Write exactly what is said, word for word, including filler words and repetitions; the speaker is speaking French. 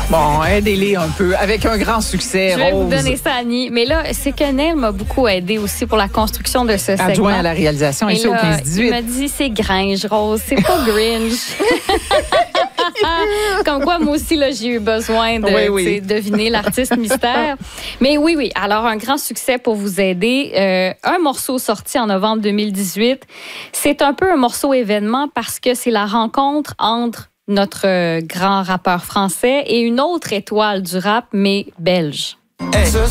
Bon, aidez-les un peu. Avec un grand succès, Je vais Rose. vous donner ça, Annie. Mais là, c'est que Neil m'a beaucoup aidé aussi pour la construction de ce segment. Adjoint à la réalisation, Et ici au là, quinze il dix-huit. m'a dit, c'est Gringe, Rose, c'est pas Grinch. Comme quoi, moi aussi, là, j'ai eu besoin de Oui, oui. tu sais, deviner l'artiste mystère. Mais oui, oui. Alors, un grand succès pour vous aider. Euh, un morceau sorti en novembre deux mille dix-huit. C'est un peu un morceau événement parce que c'est la rencontre entre notre euh, grand rappeur français et une autre étoile du rap, mais belge. Hey.